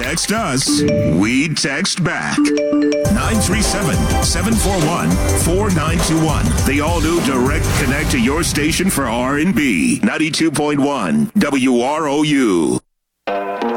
text us, we text back. 937-741-4921. The all-new Direct Connect to your station for R&B. 92.1 WROU.